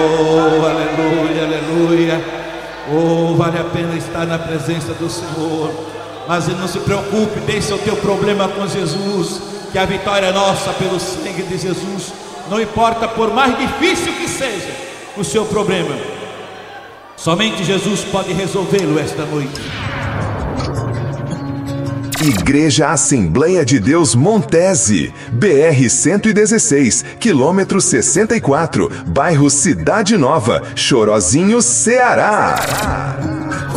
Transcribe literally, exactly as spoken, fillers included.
Oh, aleluia, aleluia. Oh, vale a pena estar na presença do Senhor. Mas não se preocupe, deixe o teu problema com Jesus, que a vitória é nossa pelo sangue de Jesus. Não importa, por mais difícil que seja o seu problema, somente Jesus pode resolvê-lo esta noite. Igreja Assembleia de Deus Montese, B R cento e dezesseis, quilômetro sessenta e quatro, bairro Cidade Nova, Chorozinho, Ceará.